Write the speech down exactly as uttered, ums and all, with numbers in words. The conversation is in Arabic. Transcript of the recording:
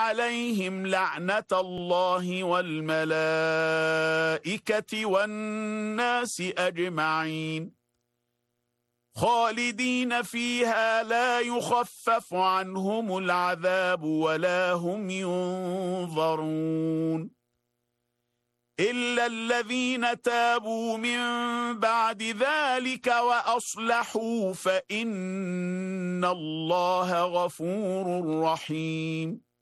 عليهم لعنة الله والملائكة والناس أجمعين خالدين فيها لا يخفف عنهم العذاب ولا هم ينظرون إلا الذين تابوا من بعد ذلك وأصلحوا فإن الله غفور رحيم